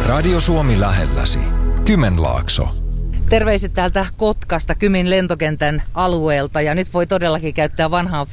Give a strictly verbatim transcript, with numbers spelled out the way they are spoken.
Radio Suomi lähelläsi. Kymenlaakso. Terveiset täältä Kotkasta, Kymin lentokentän alueelta, ja nyt voi todellakin käyttää vanhaa